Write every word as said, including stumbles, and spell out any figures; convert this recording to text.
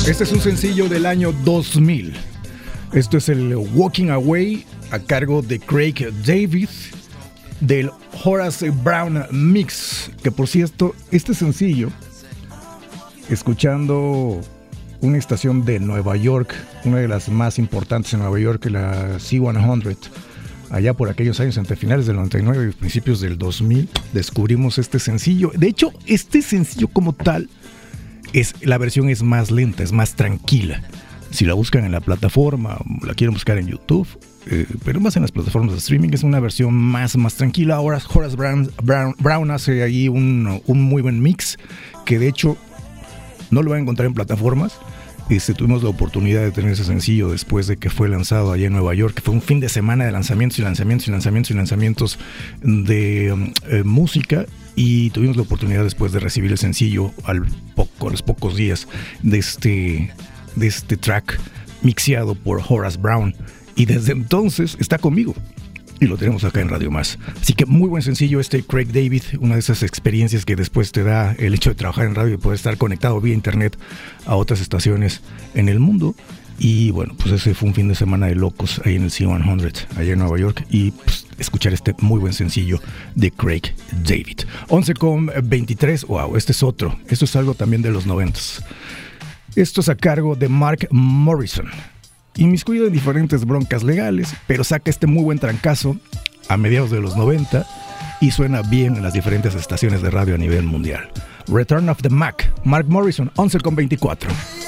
Este es un sencillo del año dos mil. Esto es el Walking Away a cargo de Craig David del Horace Brown Mix. Que por cierto, este sencillo, escuchando una estación de Nueva York, una de las más importantes en Nueva York, la C cien, allá por aquellos años, entre finales del noventa y nueve y principios del dos mil, descubrimos este sencillo. De hecho, este sencillo como tal, es, la versión es más lenta, es más tranquila. Si la buscan en la plataforma, la quieren buscar en YouTube, eh, pero más en las plataformas de streaming, es una versión más, más tranquila. Ahora Horace Brown, Brown, Brown hace ahí un, un muy buen mix, que de hecho no lo van a encontrar en plataformas. Este, tuvimos la oportunidad de tener ese sencillo después de que fue lanzado allá en Nueva York, que fue un fin de semana de lanzamientos y lanzamientos y lanzamientos y lanzamientos de eh, música, y tuvimos la oportunidad después de recibir el sencillo al poco, a los pocos días de este, de este track mixeado por Horace Brown, y desde entonces está conmigo y lo tenemos acá en Radio Más. Así que muy buen sencillo este Craig David, una de esas experiencias que después te da el hecho de trabajar en radio y poder estar conectado vía internet a otras estaciones en el mundo. Y bueno, pues ese fue un fin de semana de locos ahí en el C cien, allá en Nueva York, y pues, escuchar este muy buen sencillo de Craig David. once con veintitrés, wow, este es otro, esto es algo también de los noventas. Esto es a cargo de Mark Morrison, inmiscuido en diferentes broncas legales, pero saca este muy buen trancazo a mediados de los noventa y suena bien en las diferentes estaciones de radio a nivel mundial. Return of the Mac, Mark Morrison, once con veinticuatro.